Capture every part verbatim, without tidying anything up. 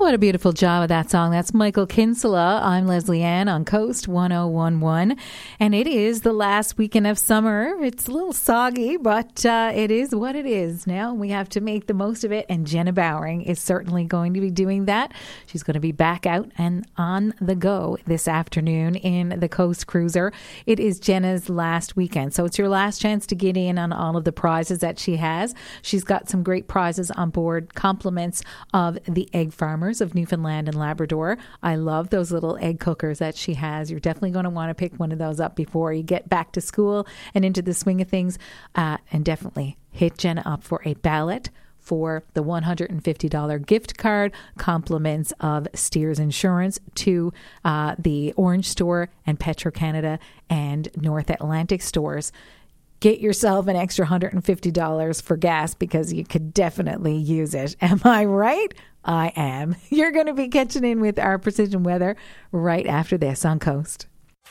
What a beautiful job of that song. That's Michael Kinsella. I'm Leslie Ann on Coast one oh one one. And it is the last weekend of summer. It's a little soggy, but uh, it is what it is. Now we have to make the most of it. And Jenna Bowering is certainly going to be doing that. She's going to be back out and on the go this afternoon in the Coast Cruiser. It is Jenna's last weekend. So it's your last chance to get in on all of the prizes that she has. She's got some great prizes on board. Compliments of the Egg Farmers of Newfoundland and Labrador. I love those little egg cookers that she has. You're definitely going to want to pick one of those up before you get back to school and into the swing of things. Uh, and definitely hit Jenna up for a ballot for the one hundred fifty dollars gift card, compliments of Steers Insurance to uh, the Orange Store and Petro-Canada and North Atlantic stores. Get yourself an extra one hundred fifty dollars for gas because you could definitely use it. Am I right? I am. You're going to be catching in with our precision weather right after this on Coast.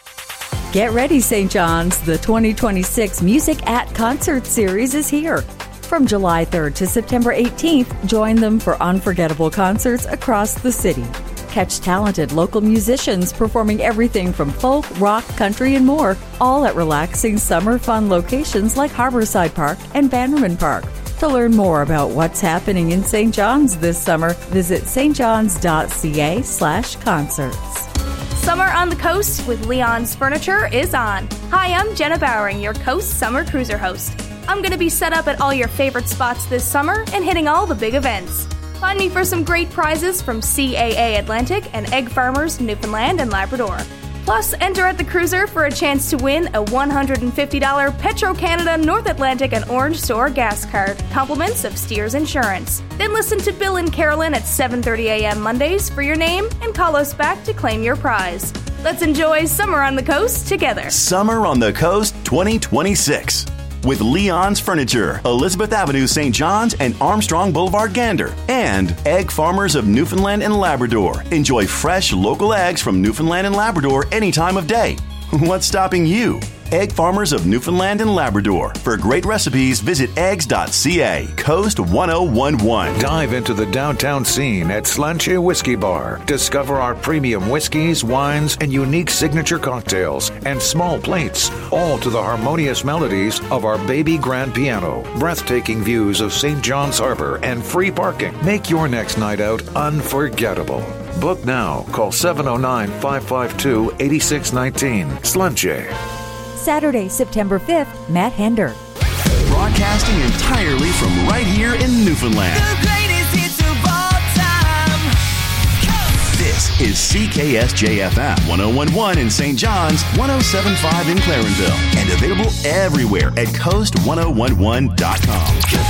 Get ready, Saint John's. The twenty twenty-six Music at Concert Series is here. From July third to September eighteenth, join them for unforgettable concerts across the city. Catch talented local musicians performing everything from folk, rock, country, and more, all at relaxing summer fun locations like Harborside Park and Bannerman Park. To learn more about what's happening in Saint John's this summer, visit stjohns.ca slash concerts. Summer on the Coast with Leon's Furniture is on. Hi, I'm Jenna Bowering, your Coast Summer Cruiser host. I'm going to be set up at all your favorite spots this summer and hitting all the big events. Find me for some great prizes from C A A Atlantic and Egg Farmers Newfoundland and Labrador. Plus, enter at the cruiser for a chance to win a one hundred fifty dollars Petro-Canada North Atlantic and Orange Store gas card, compliments of Steers Insurance. Then listen to Bill and Carolyn at seven thirty a.m. Mondays for your name and call us back to claim your prize. Let's enjoy Summer on the Coast together. Summer on the Coast twenty twenty-six. With Leon's Furniture, Elizabeth Avenue, Saint John's, and Armstrong Boulevard, Gander. And Egg Farmers of Newfoundland and Labrador. Enjoy fresh local eggs from Newfoundland and Labrador any time of day. What's stopping you? Egg Farmers of Newfoundland and Labrador. For great recipes, visit eggs dot c a. Coast one oh one one. Dive into the downtown scene at Slanche Whiskey Bar. Discover our premium whiskeys, wines, and unique signature cocktails and small plates, all to the harmonious melodies of our baby grand piano. Breathtaking views of Saint John's Harbor and free parking. Make your next night out unforgettable. Book now. Call seven oh nine, five five two, eight six one nine. Slanche. Saturday, September fifth, Matt Hender. Broadcasting entirely from right here in Newfoundland. The greatest hits of all time. Coast. This is C K S J F M one oh one point one in Saint John's, one oh seven point five in Clarenville, and available everywhere at coast one oh one one dot com. Coast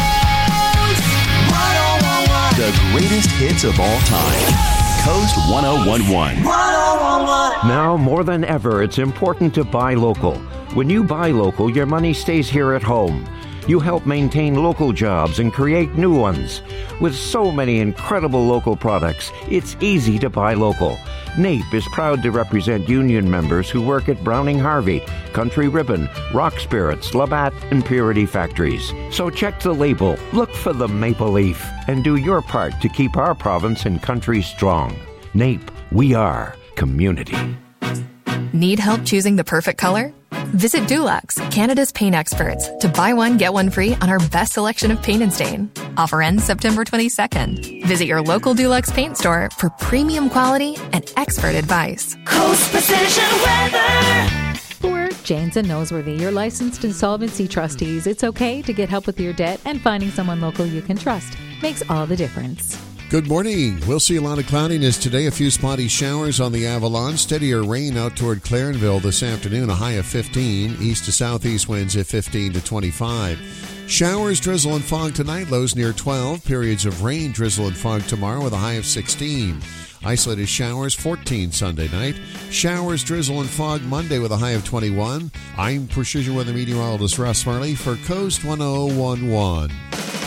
one oh one one. The greatest hits of all time. Coast one oh one one. Now more than ever, it's important to buy local. When you buy local, your money stays here at home. You help maintain local jobs and create new ones. With so many incredible local products, it's easy to buy local. NAPE is proud to represent union members who work at Browning Harvey, Country Ribbon, Rock Spirits, Labatt, and Purity Factories. So check the label, look for the maple leaf, and do your part to keep our province and country strong. NAPE, we are community. Need help choosing the perfect color? Visit Dulux, Canada's paint experts, to buy one, get one free on our best selection of paint and stain. Offer ends September twenty-second. Visit your local Dulux paint store for premium quality and expert advice. Coast Precision Weather. For Janes and Noseworthy, your licensed insolvency trustees, it's okay to get help with your debt, and finding someone local you can trust makes all the difference. Good morning. We'll see a lot of cloudiness today. A few spotty showers on the Avalon. Steadier rain out toward Clarenville this afternoon. A high of fifteen. East to southeast winds at fifteen to twenty-five. Showers, drizzle, and fog tonight. Lows near twelve. Periods of rain, drizzle, and fog tomorrow with a high of sixteen. Isolated showers, fourteen Sunday night. Showers, drizzle, and fog Monday with a high of twenty-one. I'm Precision Weather Meteorologist Russ Marley for Coast one oh one one.